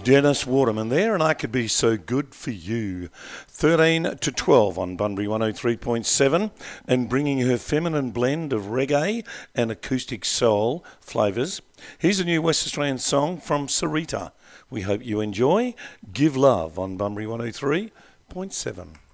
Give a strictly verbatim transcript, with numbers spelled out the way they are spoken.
Dennis Waterman there, and I Could Be So Good For You. thirteen to twelve on Bunbury one oh three point seven, and bringing her feminine blend of reggae and acoustic soul flavours. Here's a new West Australian song from Sarita. We hope you enjoy. Give Love on Bunbury one oh three point seven.